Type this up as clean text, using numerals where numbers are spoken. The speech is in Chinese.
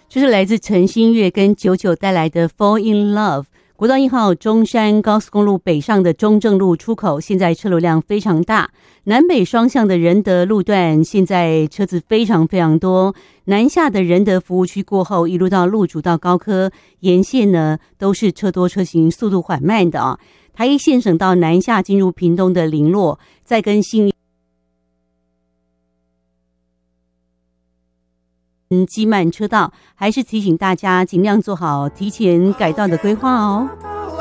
这是来自陈星月跟99带来的 Fall in Love。国道1号中山高速公路北上的中正路出口，现在车流量非常大，南北双向的仁德路段现在车子非常非常多，南下的仁德服务区过后，一路到路竹到高科沿线呢都是车多车行，速度缓慢的啊。台一线省道南下进入屏东的林落，再跟信积慢车道，还是提醒大家尽量做好提前改道的规划哦。